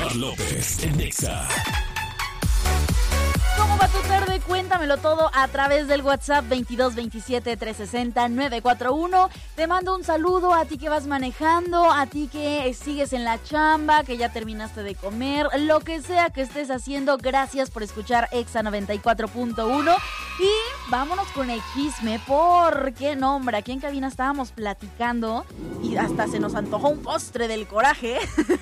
Omar López en Exa. ¿Cómo va tu tarde? Cuéntamelo todo a través del WhatsApp 22 27 360 941. Te mando un saludo a ti que vas manejando, a ti que sigues en la chamba, que ya terminaste de comer, lo que sea que estés haciendo. Gracias por escuchar Exa 94.1. Y vámonos con el chisme, porque no, hombre, aquí en cabina estábamos platicando y hasta se nos antojó un postre del coraje.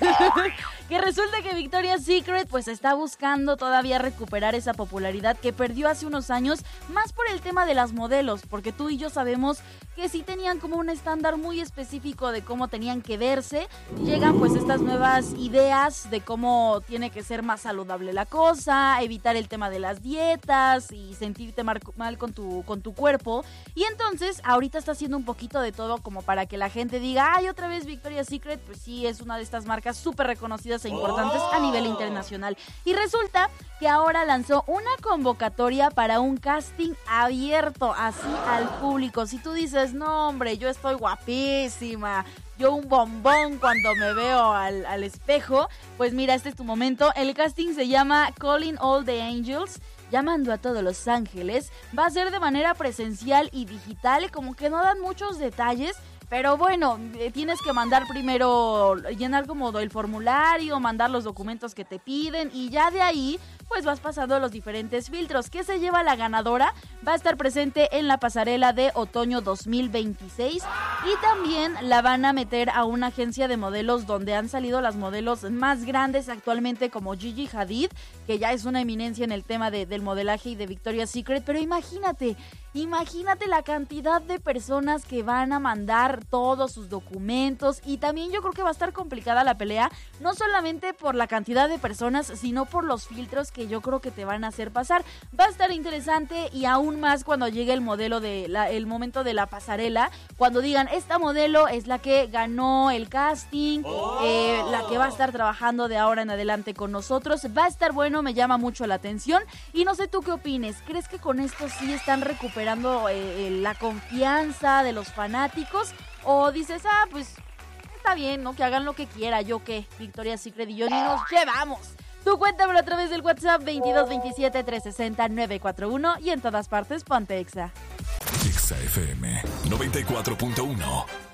Que resulta que Victoria's Secret pues está buscando todavía recuperar esa popularidad que perdió hace unos años, más por el tema de las modelos, porque tú y yo sabemos que sí tenían como un estándar muy específico de cómo tenían que verse. Llegan pues estas nuevas ideas de cómo tiene que ser más saludable la cosa, evitar el tema de las dietas y sentirte mal con tu cuerpo. Y entonces ahorita está haciendo un poquito de todo como para que la gente diga, ay, otra vez Victoria's Secret, pues sí, es una de estas marcas súper reconocidas e importantes a nivel internacional. Y resulta que ahora lanzó una convocatoria para un casting abierto así al público. Si tú dices, no hombre, yo estoy guapísima, yo un bombón cuando me veo al espejo, pues mira, este es tu momento. El casting se llama Calling All the Angels, llamando a todos los ángeles. Va a ser de manera presencial y digital, como que no dan muchos detalles. Pero bueno, tienes que mandar primero, llenar como el formulario, mandar los documentos que te piden y ya de ahí pues vas pasando los diferentes filtros. ¿Qué se lleva la ganadora? Va a estar presente en la pasarela de otoño 2026 y también la van a meter a una agencia de modelos donde han salido las modelos más grandes actualmente como Gigi Hadid, que ya es una eminencia en el tema del modelaje y de Victoria's Secret, pero imagínate la cantidad de personas que van a mandar todos sus documentos y también yo creo que va a estar complicada la pelea, no solamente por la cantidad de personas, sino por los filtros que yo creo que te van a hacer pasar. Va a estar interesante y aún más cuando llegue el momento de la pasarela, cuando digan, esta modelo es la que ganó el casting, la que va a estar trabajando de ahora en adelante con nosotros. Va a estar bueno, me llama mucho la atención y no sé tú qué opines. ¿Crees que con esto sí están recuperando la confianza de los fanáticos? ¿O dices, pues está bien, ¿no? Que hagan lo que quiera, yo qué, Victoria's Secret y yo ni nos llevamos? Tú cuéntamelo a través del WhatsApp 22 27 360 941 y en todas partes ponte Exa. Exa FM 94.1.